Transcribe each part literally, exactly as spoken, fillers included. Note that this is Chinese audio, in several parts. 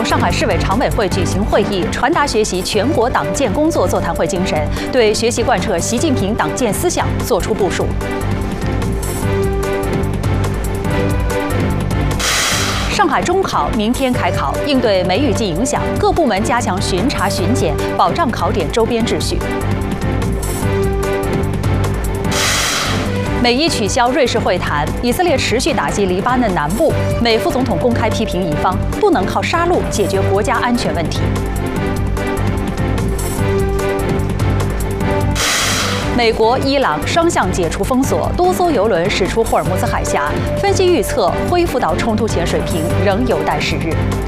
共上海市委常委会举行会议，传达学习全国党建工作座谈会精神，对学习贯彻习近平党建思想作出部署。上海中考明天开考，应对梅雨季影响，各部门加强巡查巡检，保障考点周边秩序。美伊取消瑞士会谈，以色列持续打击黎巴嫩南部。美副总统公开批评以方不能靠杀戮解决国家安全问题。美国、伊朗双向解除封锁，多艘油轮驶出霍尔木兹海峡。分析预测，恢复到冲突前水平仍有待时日。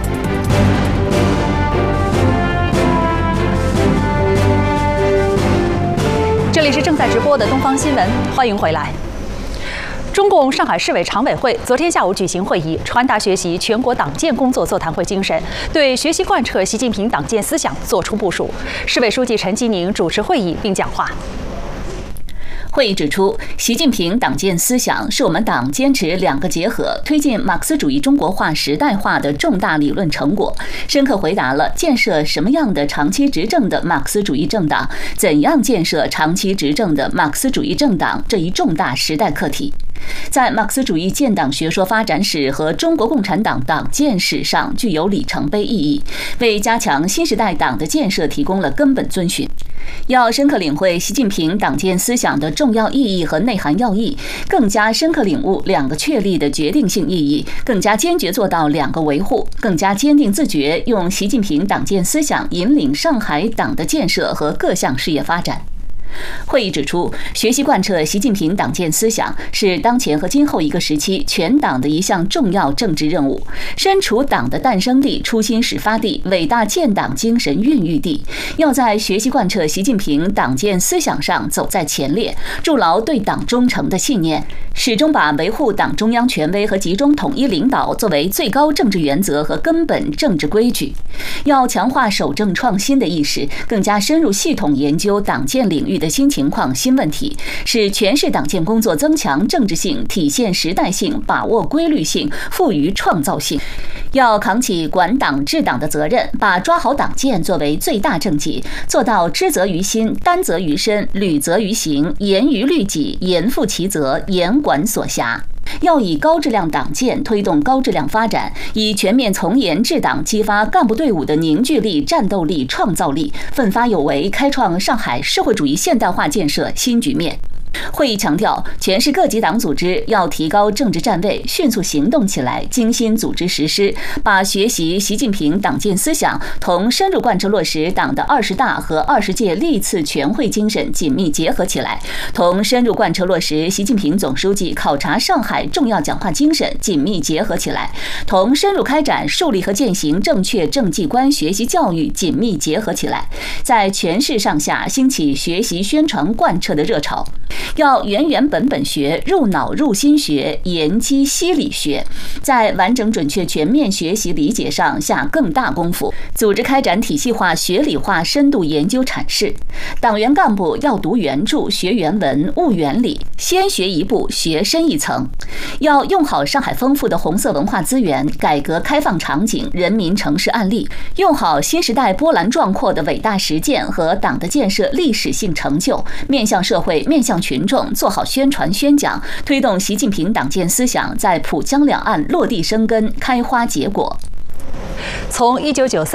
这里是正在直播的东方新闻，欢迎回来。中共上海市委常委会昨天下午举行会议，传达学习全国党建工作座谈会精神，对学习贯彻习近平党建思想作出部署。市委书记陈吉宁主持会议并讲话。 会议指出，习近平党建思想是我们党坚持两个结合、推进马克思主义中国化时代化的重大理论成果，深刻回答了建设什么样的长期执政的马克思主义政党、怎样建设长期执政的马克思主义政党这一重大时代课题。在马克思主义建党学说发展史和中国共产党党建史上具有里程碑意义，为加强新时代党的建设提供了根本遵循。要深刻领会习近平党建思想的重要意义和内涵要义，更加深刻领悟两个确立的决定性意义，更加坚决做到两个维护，更加坚定自觉用习近平党建思想引领上海党的建设和各项事业发展。会议指出，学习贯彻习近平党建思想是当前和今后一个时期全党的一项重要政治任务。身处党的诞生地、初心始发地、伟大建党精神孕育地，要在学习贯彻习近平党建思想上走在前列，筑牢对党忠诚的信念，始终把维护党中央权威和集中统一领导作为最高政治原则和根本政治规矩。要强化守正创新的意识，更加深入系统研究党建领域的新情况、新问题，使全市党建工作增强政治性、体现时代性、把握规律性、富于创造性。要扛起管党治党的责任，把抓好党建作为最大政绩，做到知责于心、担责于身、履责于行、严于律己、严负其责、严管所辖。要以高质量党建推动高质量发展，以全面从严治党激发干部队伍的凝聚力、战斗力、创造力，奋发有为，开创上海社会主义现代化建设新局面。会议强调，全市各级党组织要提高政治站位，迅速行动起来，精心组织实施，把学习习近平党建思想同深入贯彻落实党的二十大和二十届历次全会精神紧密结合起来，同深入贯彻落实习近平总书记考察上海重要讲话精神紧密结合起来，同深入开展树立和践行正确政绩观学习教育紧密结合起来，在全市上下兴起学习宣传贯彻的热潮。要原原本本学，入脑入心学，研基析理学，在完整准确全面学习理解上下更大功夫，组织开展体系化学理化深度研究阐释。党员干部要读原著，学原文，悟原理，先学一步，学深一层。要用好上海丰富的红色文化资源、改革开放场景、人民城市案例，用好新时代波澜壮阔的伟大实践和党的建设历史性成就，面向社会，面向群众，做好宣传宣讲，推动习近平党建思想在浦江两岸落地生根、开花结果。 从一九九三